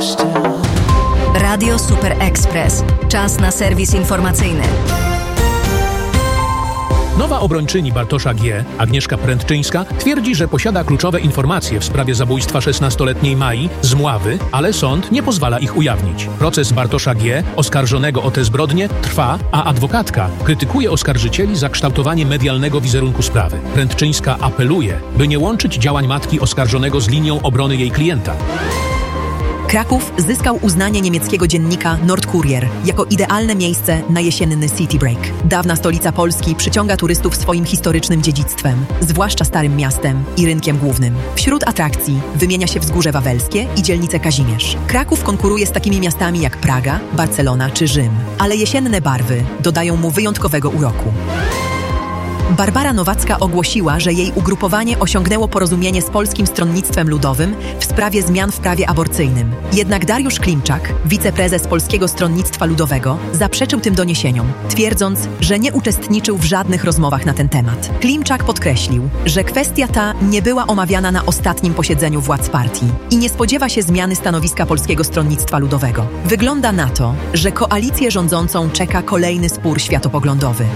Radio Super Express. Czas na serwis informacyjny. Nowa obrończyni Bartosza G., Agnieszka Prędczyńska, twierdzi, że posiada kluczowe informacje w sprawie zabójstwa 16-letniej Mai z Mławy, ale sąd nie pozwala ich ujawnić. Proces Bartosza G., oskarżonego o te zbrodnie, trwa, a adwokatka krytykuje oskarżycieli za kształtowanie medialnego wizerunku sprawy. Prędczyńska apeluje, by nie łączyć działań matki oskarżonego z linią obrony jej klienta. Kraków zyskał uznanie niemieckiego dziennika Nordkurier jako idealne miejsce na jesienny city break. Dawna stolica Polski przyciąga turystów swoim historycznym dziedzictwem, zwłaszcza Starym Miastem i rynkiem głównym. Wśród atrakcji wymienia się Wzgórze Wawelskie i dzielnicę Kazimierz. Kraków konkuruje z takimi miastami jak Praga, Barcelona czy Rzym, ale jesienne barwy dodają mu wyjątkowego uroku. Barbara Nowacka ogłosiła, że jej ugrupowanie osiągnęło porozumienie z Polskim Stronnictwem Ludowym w sprawie zmian w prawie aborcyjnym. Jednak Dariusz Klimczak, wiceprezes Polskiego Stronnictwa Ludowego, zaprzeczył tym doniesieniom, twierdząc, że nie uczestniczył w żadnych rozmowach na ten temat. Klimczak podkreślił, że kwestia ta nie była omawiana na ostatnim posiedzeniu władz partii i nie spodziewa się zmiany stanowiska Polskiego Stronnictwa Ludowego. Wygląda na to, że koalicję rządzącą czeka kolejny spór światopoglądowy.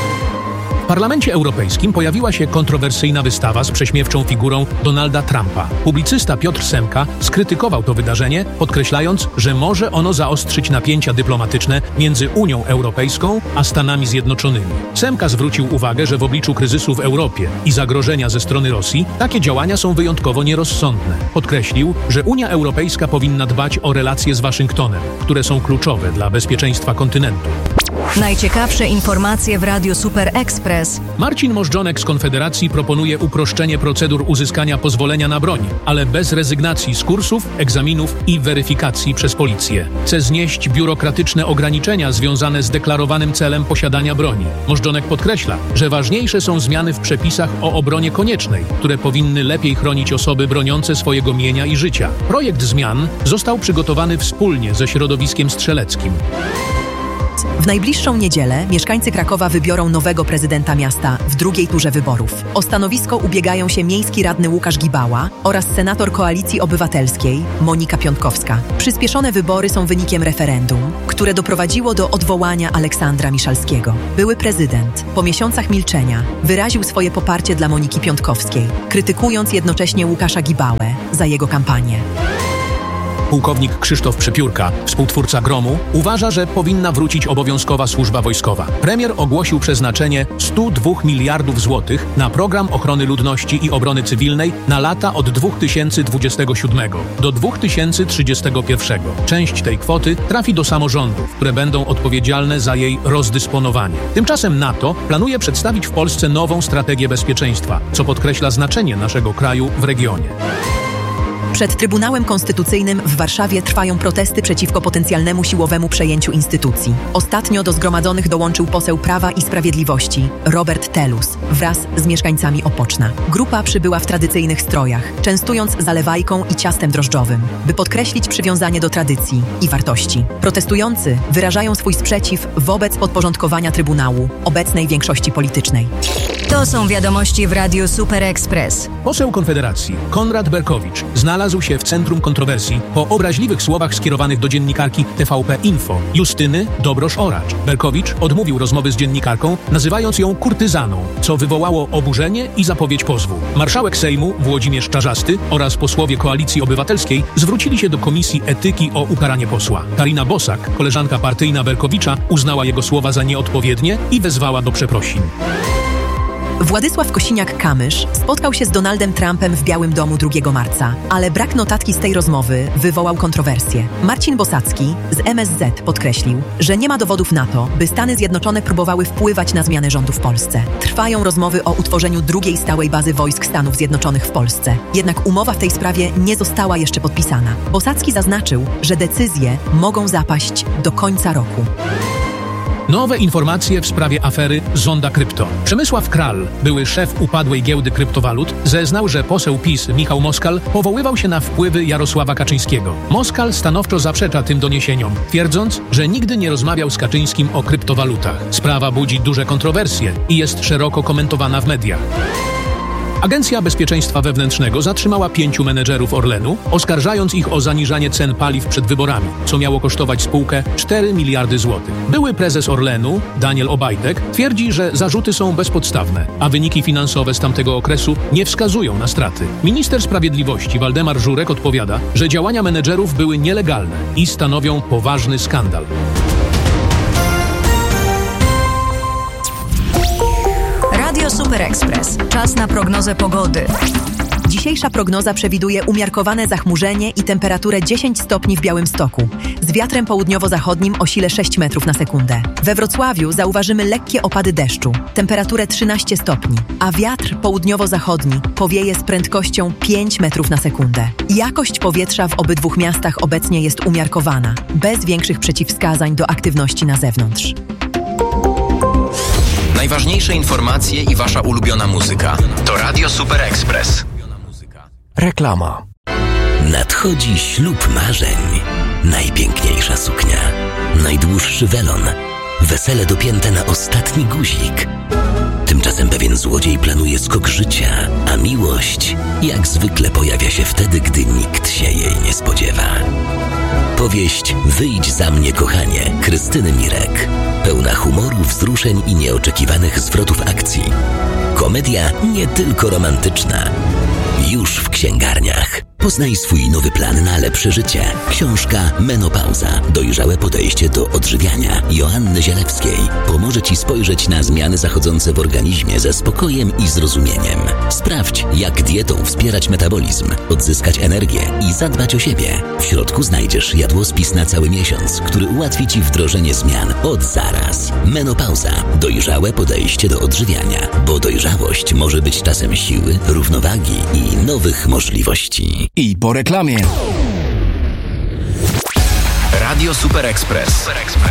W Parlamencie Europejskim pojawiła się kontrowersyjna wystawa z prześmiewczą figurą Donalda Trumpa. Publicysta Piotr Semka skrytykował to wydarzenie, podkreślając, że może ono zaostrzyć napięcia dyplomatyczne między Unią Europejską a Stanami Zjednoczonymi. Semka zwrócił uwagę, że w obliczu kryzysu w Europie i zagrożenia ze strony Rosji takie działania są wyjątkowo nierozsądne. Podkreślił, że Unia Europejska powinna dbać o relacje z Waszyngtonem, które są kluczowe dla bezpieczeństwa kontynentu. Najciekawsze informacje w Radiu Super Express. Marcin Możdżonek z Konfederacji proponuje uproszczenie procedur uzyskania pozwolenia na broń, ale bez rezygnacji z kursów, egzaminów i weryfikacji przez policję. Chce znieść biurokratyczne ograniczenia związane z deklarowanym celem posiadania broni. Możdżonek podkreśla, że ważniejsze są zmiany w przepisach o obronie koniecznej, które powinny lepiej chronić osoby broniące swojego mienia i życia. Projekt zmian został przygotowany wspólnie ze środowiskiem strzeleckim. W najbliższą niedzielę mieszkańcy Krakowa wybiorą nowego prezydenta miasta w drugiej turze wyborów. O stanowisko ubiegają się miejski radny Łukasz Gibała oraz senator Koalicji Obywatelskiej Monika Piątkowska. Przyspieszone wybory są wynikiem referendum, które doprowadziło do odwołania Aleksandra Miszalskiego. Były prezydent po miesiącach milczenia wyraził swoje poparcie dla Moniki Piątkowskiej, krytykując jednocześnie Łukasza Gibałę za jego kampanię. Pułkownik Krzysztof Przepiórka, współtwórca Gromu, uważa, że powinna wrócić obowiązkowa służba wojskowa. Premier ogłosił przeznaczenie 102 miliardów złotych na program ochrony ludności i obrony cywilnej na lata od 2027 do 2031. Część tej kwoty trafi do samorządów, które będą odpowiedzialne za jej rozdysponowanie. Tymczasem NATO planuje przedstawić w Polsce nową strategię bezpieczeństwa, co podkreśla znaczenie naszego kraju w regionie. Przed Trybunałem Konstytucyjnym w Warszawie trwają protesty przeciwko potencjalnemu siłowemu przejęciu instytucji. Ostatnio do zgromadzonych dołączył poseł Prawa i Sprawiedliwości Robert Telus wraz z mieszkańcami Opoczna. Grupa przybyła w tradycyjnych strojach, częstując zalewajką i ciastem drożdżowym, by podkreślić przywiązanie do tradycji i wartości. Protestujący wyrażają swój sprzeciw wobec podporządkowania Trybunału obecnej większości politycznej. To są wiadomości w Radiu Super Express. Poseł Konfederacji Konrad Berkowicz znalazł się w centrum kontrowersji po obraźliwych słowach skierowanych do dziennikarki TVP Info Justyny Dobrosz-Oracz. Berkowicz odmówił rozmowy z dziennikarką, nazywając ją kurtyzaną, co wywołało oburzenie i zapowiedź pozwu. Marszałek Sejmu Włodzimierz Czarzasty oraz posłowie Koalicji Obywatelskiej zwrócili się do Komisji Etyki o ukaranie posła. Karina Bosak, koleżanka partyjna Berkowicza, uznała jego słowa za nieodpowiednie i wezwała do przeprosin. Władysław Kosiniak-Kamysz spotkał się z Donaldem Trumpem w Białym Domu 2 marca, ale brak notatki z tej rozmowy wywołał kontrowersję. Marcin Bosacki z MSZ podkreślił, że nie ma dowodów na to, by Stany Zjednoczone próbowały wpływać na zmiany rządu w Polsce. Trwają rozmowy o utworzeniu drugiej stałej bazy wojsk Stanów Zjednoczonych w Polsce. Jednak umowa w tej sprawie nie została jeszcze podpisana. Bosacki zaznaczył, że decyzje mogą zapaść do końca roku. Nowe informacje w sprawie afery Zonda Krypto. Przemysław Kral, były szef upadłej giełdy kryptowalut, zeznał, że poseł PiS Michał Moskal powoływał się na wpływy Jarosława Kaczyńskiego. Moskal stanowczo zaprzecza tym doniesieniom, twierdząc, że nigdy nie rozmawiał z Kaczyńskim o kryptowalutach. Sprawa budzi duże kontrowersje i jest szeroko komentowana w mediach. Agencja Bezpieczeństwa Wewnętrznego zatrzymała 5 menedżerów Orlenu, oskarżając ich o zaniżanie cen paliw przed wyborami, co miało kosztować spółkę 4 miliardy złotych. Były prezes Orlenu, Daniel Obajtek, twierdzi, że zarzuty są bezpodstawne, a wyniki finansowe z tamtego okresu nie wskazują na straty. Minister Sprawiedliwości Waldemar Żurek odpowiada, że działania menedżerów były nielegalne i stanowią poważny skandal. Radio Super Express. Czas na prognozę pogody. Dzisiejsza prognoza przewiduje umiarkowane zachmurzenie i temperaturę 10 stopni w Białymstoku, z wiatrem południowo-zachodnim o sile 6 metrów na sekundę. We Wrocławiu zauważymy lekkie opady deszczu, temperaturę 13 stopni, a wiatr południowo-zachodni powieje z prędkością 5 metrów na sekundę. Jakość powietrza w obydwu miastach obecnie jest umiarkowana, bez większych przeciwwskazań do aktywności na zewnątrz. Najważniejsze informacje i wasza ulubiona muzyka to Radio Super Express. Reklama. Nadchodzi ślub marzeń. Najpiękniejsza suknia, najdłuższy welon, wesele dopięte na ostatni guzik. Tymczasem pewien złodziej planuje skok życia, a miłość jak zwykle pojawia się wtedy, gdy nikt się jej nie spodziewa. Powieść Wyjdź za mnie, kochanie, Krystyny Mirek. Pełna humoru, wzruszeń i nieoczekiwanych zwrotów akcji. Komedia nie tylko romantyczna. Już w księgarniach. Poznaj swój nowy plan na lepsze życie. Książka Menopauza. Dojrzałe podejście do odżywiania Joanny Zielewskiej pomoże Ci spojrzeć na zmiany zachodzące w organizmie ze spokojem i zrozumieniem. Sprawdź, jak dietą wspierać metabolizm, odzyskać energię i zadbać o siebie. W środku znajdziesz jadłospis na cały miesiąc, który ułatwi Ci wdrożenie zmian od zaraz. Menopauza. Dojrzałe podejście do odżywiania, bo dojrzałość może być czasem siły, równowagi i nowych możliwości. I po reklamie. Radio Super Express.